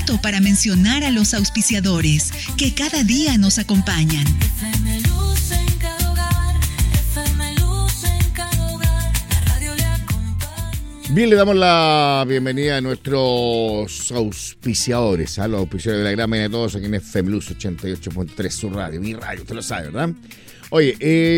momento para mencionar a los auspiciadores que cada día nos acompañan. Bien, le damos la bienvenida a nuestros auspiciadores, a los auspiciadores de la gran mayoría de todos aquí en FM Luz 88.3, su radio, mi radio, usted lo sabe, ¿verdad? Oye,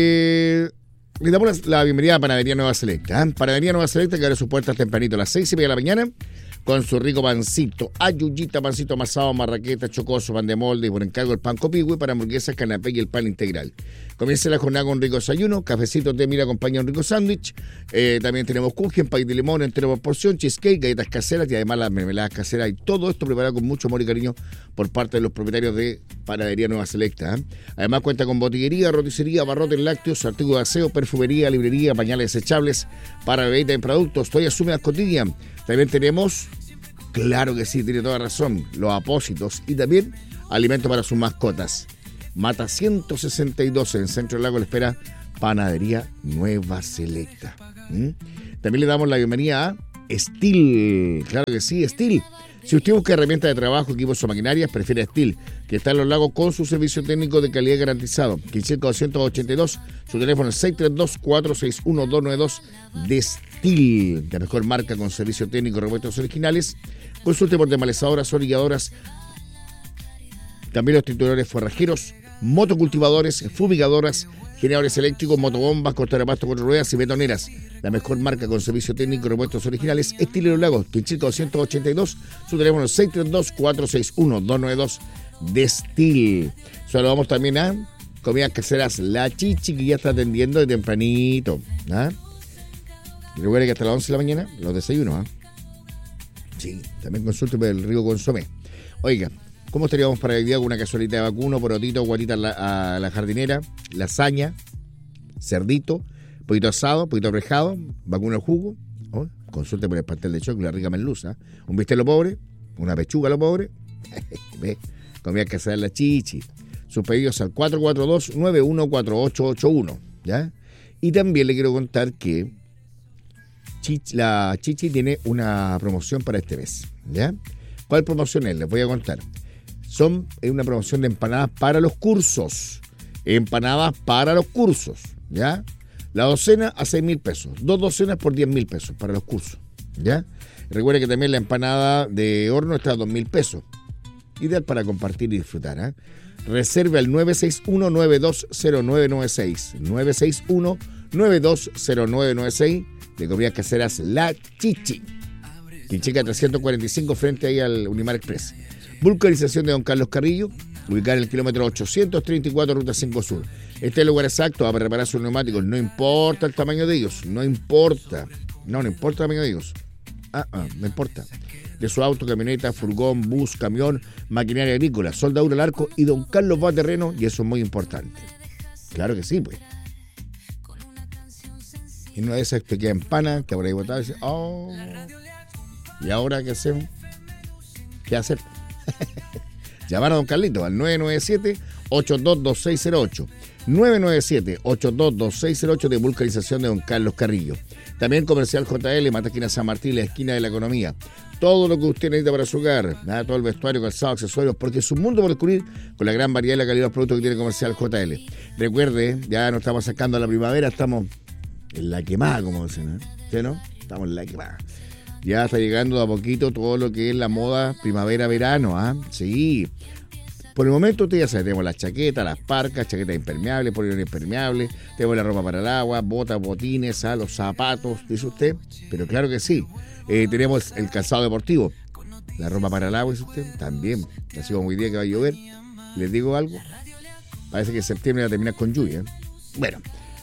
le damos la bienvenida a Panadería Nueva Selecta. Panadería Nueva Selecta que abre sus puertas tempranito a las 6:30 de la mañana con su rico pancito, ayuyita, pancito amasado, marraqueta, chocoso, pan de molde y por encargo el pan copihue para hamburguesas, canapé y el pan integral. Comienza la jornada con un rico desayuno, cafecito, té, mira, acompaña un rico sándwich. También tenemos kuchen, pay de limón entero por porción, cheesecake, galletas caseras y además las mermeladas caseras. Y todo esto preparado con mucho amor y cariño por parte de los propietarios de Panadería Nueva Selecta. Además cuenta con botillería, roticería, barrotes lácteos, artículos de aseo, perfumería, librería, pañales desechables para bebé y productos, toallas húmedas cotidianas. También tenemos, claro que sí, tiene toda razón, los apósitos y también alimentos para sus mascotas. Mata 162 en Centro del Lago, le espera Panadería Nueva Selecta. También le damos la bienvenida a Steel, claro que sí, Steel. Si usted busca herramientas de trabajo, equipos o maquinarias, prefiere Steel, que está en Los Lagos con su servicio técnico de calidad garantizado. 15.282, su teléfono es 632-461-292 de Steel, la mejor marca con servicio técnico, repuestos originales. Consulte por desmalezadoras, orilladoras, también los trituradores forrajeros, motocultivadores, fumigadoras, generadores eléctricos, motobombas, cortadores de pasto, 4 ruedas y betoneras. La mejor marca con servicio técnico y repuestos originales, Steel Los Lagos, Quinchilca 282, su teléfono es 632-461-292 de Steel. Saludamos también a Comidas Caseras La Chichi, que ya está atendiendo de tempranito. Recuerden que hasta las 11 de la mañana los desayunos. Sí, también consulte por el rico consomé. Oiga, ¿cómo estaríamos para el día con una cazuelita de vacuno, porotito, guatita a la jardinera, lasaña, cerdito, poquito asado, poquito rejado, vacuno al jugo? Consulte por el pastel de choclo, la rica merluza. Un bistec a lo pobre, una pechuga a lo pobre. Ve, comida que hacer La Chichi. Sus pedidos al 442-914881. ¿Ya? Y también le quiero contar que la Chichi tiene una promoción para este mes. ¿Ya? ¿Cuál promoción es? Les voy a contar. Es una promoción de empanadas para los cursos. Empanadas para los cursos, ¿ya? La docena a 6.000 pesos. 2 docenas por 10.000 pesos para los cursos, ¿ya? Recuerde que también la empanada de horno está a 2.000 pesos. Ideal para compartir y disfrutar, Reserve al 961-920996. 961-920996 de Comidas Caseras La Chichi. Quinchica 345 frente ahí al Unimar Express. Vulcanización de Don Carlos Carrillo, ubicada en el kilómetro 834, ruta 5 Sur. Este es el lugar exacto para reparar sus neumáticos. No importa el tamaño de ellos, no importa el tamaño de ellos. No importa. De su auto, camioneta, furgón, bus, camión, maquinaria agrícola, soldadura al arco y Don Carlos va a terreno, y eso es muy importante. Claro que sí, pues. Y una de esas te queda empana, que por ahí botada y dice, ¿y ahora qué hacemos? ¿Qué hacer? Llamar a Don Carlito al 997-822608. 997-822608 de vulcanización de Don Carlos Carrillo. También Comercial JL, Mataquina San Martín, la esquina de la economía. Todo lo que usted necesita para su hogar, todo el vestuario, calzado, accesorios, porque es un mundo por descubrir con la gran variedad y la calidad de los productos que tiene Comercial JL. Recuerde, ya nos estamos sacando a la primavera, estamos en la quemada, como dicen, ¿sí, no? Estamos en la quemada. Ya está llegando de a poquito todo lo que es la moda primavera-verano, Sí. Por el momento, usted ya sabe, tenemos las chaquetas, las parcas, chaquetas impermeables, polerón impermeable, tenemos la ropa para el agua, botas, botines, los zapatos, dice usted. Pero claro que sí. Tenemos el calzado deportivo, la ropa para el agua, dice usted, también. Así como hoy día que va a llover, les digo algo, parece que septiembre va a terminar con lluvia. Bueno,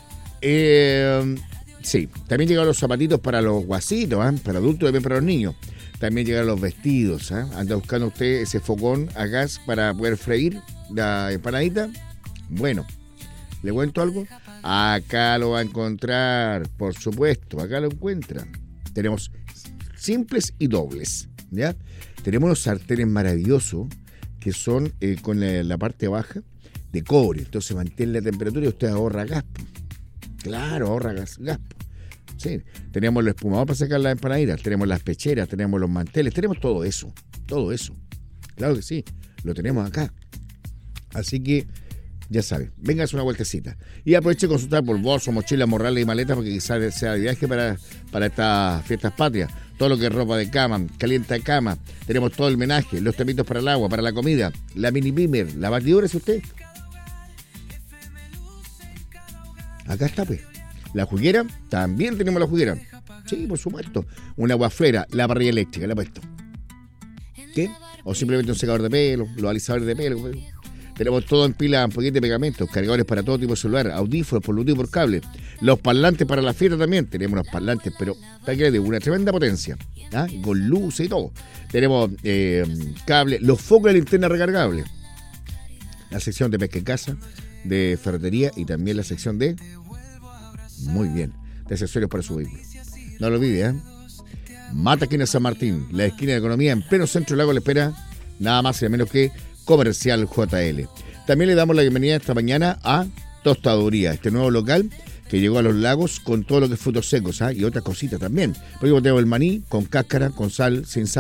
sí, también llegaron los zapatitos para los guasitos, para adultos y también para los niños. También llegaron los vestidos, Anda buscando usted ese fogón a gas para poder freír la empanadita. Bueno, ¿le cuento algo? Acá lo va a encontrar, por supuesto, acá lo encuentra. Tenemos simples y dobles, ¿ya? Tenemos unos sartenes maravillosos que son con la parte baja de cobre. Entonces mantiene la temperatura y usted ahorra gas. Claro, ahorra gas. Sí, tenemos los espumadores para sacar las empanaditas, tenemos las pecheras, tenemos los manteles, tenemos todo eso. Claro que sí, lo tenemos acá. Así que, ya sabe, véngase una vueltecita. Y aproveche de consultar por bolso, mochila, morrales y maletas, porque quizás sea de viaje para estas fiestas patrias. Todo lo que es ropa de cama, calienta cama. Tenemos todo el menaje, los temitos para el agua, para la comida, la mini pimer, la batidora, ¿es usted? Acá está, pues. La juguera, también tenemos la juguera. Sí, por supuesto. Una guaflera, la parrilla eléctrica, la he puesto. ¿Qué? O simplemente un secador de pelo, los alisadores de pelo. Tenemos todo en pila, ampolleta de pegamento, cargadores para todo tipo de celular, audífonos por Bluetooth y por cable. Los parlantes para la fiesta también. Tenemos unos parlantes, pero de una tremenda potencia, ¿ah? Con luces y todo. Tenemos cable, los focos de linterna recargables. La sección de pesca en casa, de ferretería y también la sección de... Muy bien, de accesorios para su vehículo. No lo olvide, ¿eh? Mata esquina San Martín, la esquina de economía en pleno centro del lago le espera nada más y menos que Comercial JL. También le damos la bienvenida esta mañana a Tostaduría, este nuevo local que llegó a los lagos con todo lo que es frutos secos, ¿ah? Y otras cositas también. Por ejemplo, tenemos el maní con cáscara, con sal, sin sal.